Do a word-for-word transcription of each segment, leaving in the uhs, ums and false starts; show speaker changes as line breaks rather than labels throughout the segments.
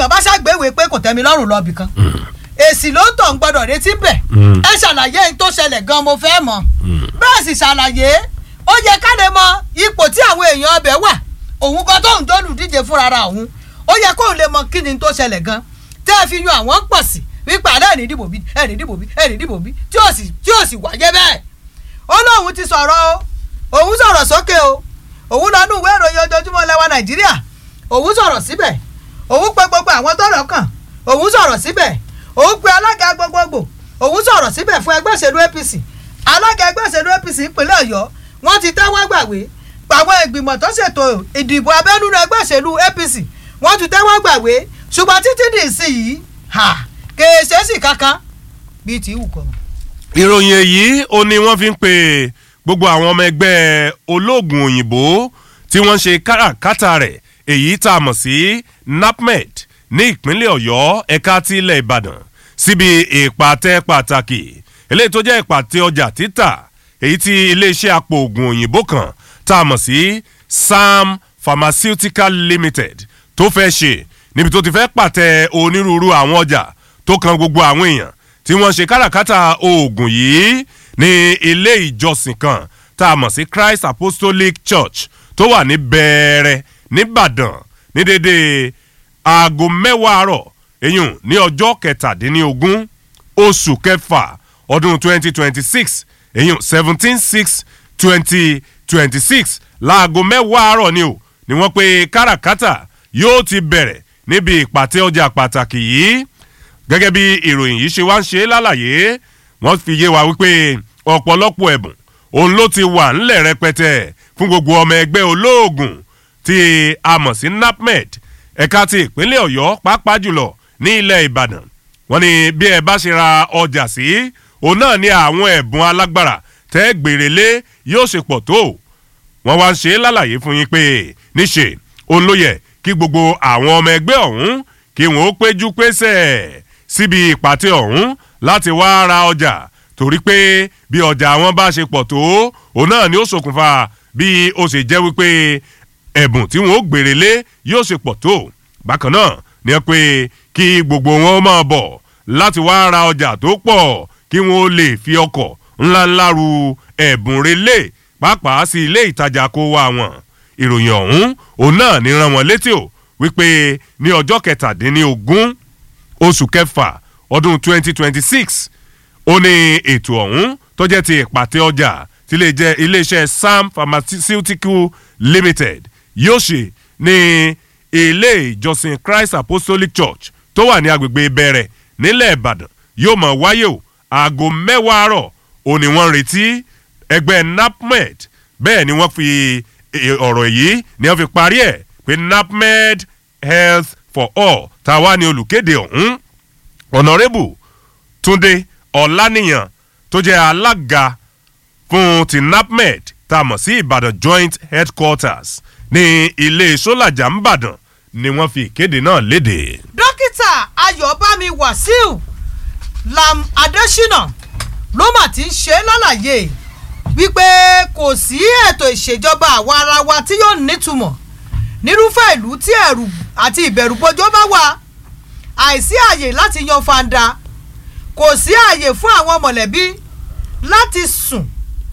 èèyàn bá ṣàgbéwèé pé kò tẹ́mi lọ́rùn lọ́bì kan èsì ló ń tọ̀ ń gbọ́dọ̀ retí bẹ̀ ẹ ṣàlàyé ohun tó ṣẹlẹ̀ gan mo fẹ́ mọ̀ bẹ́ẹ̀ sì ṣàlàyé ó yẹ ká lè mọ ipò tí àwọn èèyàn ọbẹ̀ wà òun kan tóun tó lùdíje fúnra ra òun ó yẹ kóun lè mọ kí ni tó ṣẹlẹ̀ gan tẹ́ ẹ fi yan àwọn pọ̀ sí wípé àdá ẹ̀ní dìbò bí ẹ̀ní dìbò bí ẹ̀ní dìbò bí tí ò sì tí ò sì wáyé bẹ́ẹ̀ ó lóun ti sọ̀rọ̀ o òun sọ̀rọ̀ sókè o òun lọ́nú ìwé ìròyìn ojoojúmọ́ lẹ́wà Nàìjíríà òun sọ̀rọ̀ síbẹ̀ òun pe gbogbo àwọn tọ́rọ̀ kàn òun sọ̀rọ̀ síbẹ̀ òun pe alága gbogbogbò òun sọ̀rọ̀ síbẹ̀ fún ẹgbẹ́ òṣèlú A P C alága ẹgbẹ́ òṣèlú A P C ìpínlẹ̀ Ọ̀yọ́ wọ́n ti tẹ́wọ́ gbàwé àwọn ìgbìmọ̀ tó ṣètò ìdìbò abẹ́nú ẹgbẹ́ òṣèlú A P C wọ́n ti tẹ́wọ́ gbàwé ṣùgbọ́n títí dì sí yìí kèéṣe sì kankan bíi ti wù kọ́.
ìròyìn èyí ó ní wọ́n fi ń pe gbogbo àwọn ọmọ ẹgbẹ́ olóògùn òyìnbó tí wọ́n ṣe káràkátà rẹ̀ èyí tá a mọ̀ sí NAPMED ní ìpínlẹ̀ Ọ̀yọ́ ẹ̀ka ti ilẹ̀ Ìbàdàn síbi ìpàtẹ pàtàkì eléyìí tó jẹ́ ìpàtẹ ọjà títà èyí tí iléeṣẹ́ apò ògùn òyìnbó kan tá a mọ̀ sí Sam Pharmaceutical Limited tó fẹ́ ṣe níbi tó ti fẹ́ pàtẹ onírúurú àwọn ọjà tó kan gbogbo àwọn èèyàn tí wọ́n ṣe káràkátà oògùn yìí ní ilé ìjọsìn kan tá a mọ̀ sí Christ Apostolic Church tó wà ní Bẹ̀rẹ̀ nìbàdàn ní dédé aago mẹ́wàá àárọ̀ èyún ní ọjọ́ kẹtàdínlógún oṣù kẹfà ọdún twenty twenty six èyún seventeen six twenty twenty six láago mẹ́wàá àárọ̀ ni o ni wọ́n pe káràkátà yóò ti bẹ̀rẹ̀ níbi ìpàtẹ ọjà pàtàkì yìí gẹ́gẹ́ bí ìròyìn yìí ṣe wá ń ṣe lálàyé wọ́n fi yé wa wípé ọ̀pọ̀lọpọ̀ ẹ̀bùn òun ló ti wà ńlẹ̀ rẹpẹtẹ fún gbogbo ọmọ ẹgbẹ́ olóògùn tí a mọ̀ sí NAPMED ẹ̀ka ti ìpínlẹ̀ Ọ̀yọ́ pàápàá jùlọ ní ilẹ̀ Ìbàdàn wọ́n ní bí ẹ bá ṣe ra ọjà sí òun náà ní àwọn ẹ̀bùn alágbára tẹ́ gbèrèlé yóò ṣe pọ̀ tó wọ́n wá ń ṣe lálàyé fún yín pé níṣe òun ló yẹ kí gbogbo àwọn ọmọ ẹgbẹ́ ọ̀hún kí wọ́n ó péjú pésẹ̀ síbi ìpàtẹ ọ̀hún láti wá ra ọjà torí pé bí ọjà wọn bá ṣe pọ̀ tó òun náà ni ó ṣokùnfà bí ó ṣe jẹ́ wípé ẹ̀bùn tí wọ́n ó gbèrèlé yóò ṣe pọ̀ tó bákan náà ni pé kí gbogbo wọn máa bọ̀ láti wá ra ọjà tó pọ̀ kí wọ́n ó lè fi ọkọ̀ ńláńlá ru ẹ̀bùn relé pàápàá sí ilé ìtajà kó wá wọn ìròyìn ọ̀hún òun náà ní rán wọn létí o wípé ní ọjọ́ kẹtàdínlógún oṣù kẹfà ọdún twenty twenty six ó ní ètò ọ̀hún tó jẹ́ ti ìpàtẹ ọjà tí lè jẹ́ iléeṣẹ́ Sam Pharmaceutical Limited yóò ṣe ní ilé ìjọsìn Christ Apostolic Church tó wà ní agbègbè Bẹ̀rẹ̀ nílẹ̀ Ìbàdàn yóò máa wáyé o aago mẹ́wàá àárọ̀ ó ní wọ́n retí ẹgbẹ́ NAPMED bẹ́ẹ̀ ni wọ́n fi ọ̀rọ̀ yìí ni wọ́n fi parí ẹ̀ pé NAPMED Health for All tàwa ni olùkéde ọ̀hún Honourable Túndé Ọláníyàn tó jẹ́ alága fún ti NAPMED tá a mọ̀ sí Ìbàdàn Joint Headquarters ní ilé Sólàjà ńbàdàn ni wọ́n fi ìkéde náà léde.
dókítà Ayọ̀bámi Wàsíù Lam Adésínà ló mà ti ń ṣe lálàyé wípé kò sí ètò ìṣèjọba àwa ara wa tí yóò nítumọ̀ nírúfẹ́ ìlú tí ẹ̀rù àti ìbẹ̀rùbojo bá wà àìsí àyè láti yan fanda kò sí àyè fún àwọn mọ̀lẹ́bí láti sùn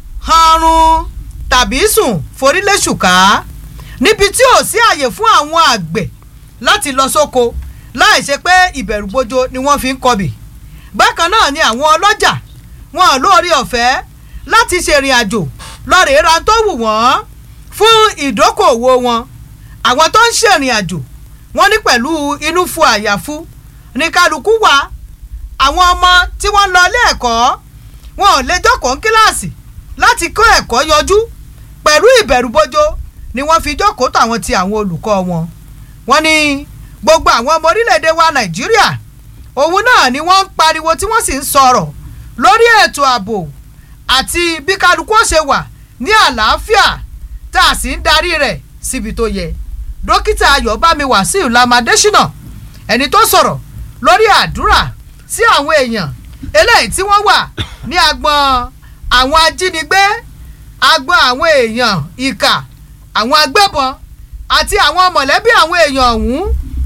hanrun tàbí sùn forílẹ̀ṣùká níbi tí ò sí àyè fún àwọn àgbẹ̀ láti lọ sóko láì ṣe pé ìbẹ̀rùbojo ni wọ́n fi ń kọbì bákan náà ni àwọn ọlọ́jà wọn lórí ọ̀fẹ́ láti ṣèrìn àjò lọ́rẹ̀ẹ́ ra tó wù wọ́n fún ìdókòwò wọn àwọn tó ń ṣèrìn àjò wọ́n ní pẹ̀lú inú fu àyàfu ní kálukú wá àwọn ọmọ tí wọ́n lọ ilé ẹ̀kọ́ wọn ò lè jókòó kíláàsì láti kọ́ ẹ̀kọ́ yọjú pẹ̀lú ìbẹ̀rùbojo ni wọ́n fi jókòó tàwọn ti àwọn olùkọ́ wọn wọ́n ní gbogbo àwọn ọmọ orílẹ̀-èdè wa Nàìjíríà òun náà ni wọ́n ń pariwo tí wọ́n sì ń sọ̀rọ̀ lórí ètò ààbò àti bí kálukú ṣe wà ní àlàáfíà tá a sì ń darí rẹ̀ síbi tó yẹ dókítà Ayọ̀bámi Wàsíù Lam Adésínà ẹni tó sọ̀rọ̀ lórí àdúrà sí àwọn èèyàn eléyìí tí wọ́n wà ní agbọn àwọn ajínigbé agbọn àwọn èèyàn ìkà àwọn agbébọn àti àwọn mọ̀lẹ́bí àwọn èèyàn ọ̀hún